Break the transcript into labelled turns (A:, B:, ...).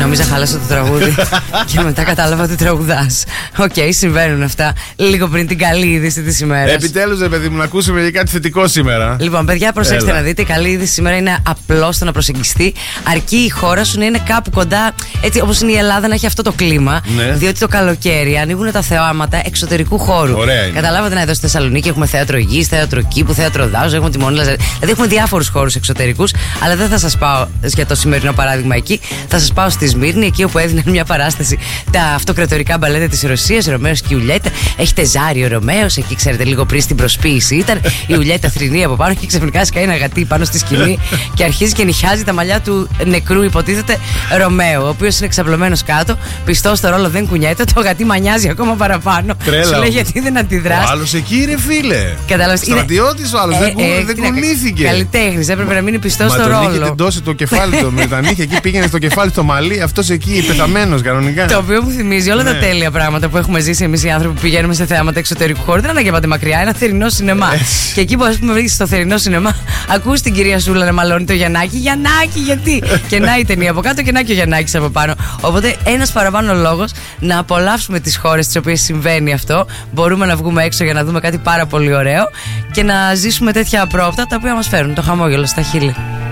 A: Νόμιζα χάλασα το τραγούδι και μετά κατάλαβα ότι τραγουδάς. Οκ, συμβαίνουν αυτά λίγο πριν την καλή είδηση της ημέρας.
B: Επιτέλους, ρε παιδί μου, να ακούσουμε για κάτι θετικό σήμερα.
A: Λοιπόν, παιδιά, προσέξτε να δείτε. Η καλή είδηση σήμερα είναι απλώς το να προσεγγιστεί. Αρκεί η χώρα σου να είναι κάπου κοντά, έτσι όπως είναι η Ελλάδα, να έχει αυτό το κλίμα.
B: Ναι.
A: Διότι το καλοκαίρι ανοίγουν τα θεάματα εξωτερικού χώρου.
B: Ωραία είναι.
A: Καταλάβατε, να εδώ στη Θεσσαλονίκη έχουμε θέατρο Γης, θέατρο Κήπου, θέατρο Δάους, έχουμε τη Μονή Λαζαρέτ. Δηλαδή έχουμε διάφορους χώρους εξωτερικούς. Αλλά δεν θα σας πάω για το σημερινό παράδειγμα εκεί. Θα σας πάω στη Σμύρνη, εκεί όπου έδιναν μια παράσταση τα αυτοκρατορικά μπαλέτα της Ρωσίας, Ρωμαίος και Ιουλιέτα. Έχετε Ζάριο Ρωμαίος, εκεί ξέρετε λίγο πριν στην προσποίηση ήταν. Η Ιουλιέτα θρηνεί από πάνω και ξαφνικά σκάει ένα γατί πάνω στη σκηνή και αρχίζει και νυχιάζει τα μαλλιά του νεκρού, υποτίθεται Ρωμαίου, ο οποίος είναι εξαπλωμένος κάτω, πιστός στο ρόλο, δεν κουνιέται. Το γατί μανιάζει ακόμα παραπάνω.
B: Τρέλα.
A: Σου λέει γιατί δεν αντιδράς.
B: Ο άλλος εκεί, ρε φίλε.
A: Κατάλαβες.
B: Στρατιώτης ο άλλος, δεν κουνήθηκε.
A: Καλλιτέχνης, έπρεπε να μείνει πιστός στο ρόλο.
B: Τον είχε τεντώσει το κεφάλι του με τα νύχια εκεί, πήγαινε στο κεφάλι στο μαλλί, αυτός εκεί πεθαμένος κανονικά.
A: Το οποίο μου θυμίζει όλα τα τέλεια πράγματα που έχουμε ζήσει εμείς οι άνθρωποι που πηγαίνουμε σε θέαματα εξωτερικού χώρου. Δεν αναγκέπατε μακριά, ένα θερινό σινεμά. Και εκεί που ας πούμε βρεις στο θερινό σινεμά, ακούς την κυρία Σούλα να μαλώνει το Γιαννάκι. Γιαννάκι, γιατί! Και να η ταινία από κάτω και να και ο Γιαννάκης από πάνω. Οπότε ένας παραπάνω λόγος να απολαύσουμε τις χώρες στις οποίες συμβαίνει αυτό. Μπορούμε να βγούμε έξω για να δούμε κάτι πάρα πολύ ωραίο και να ζήσουμε τέτοια απρόπτα τα οποία μας φέρουν το χαμόγελο στα χείλη.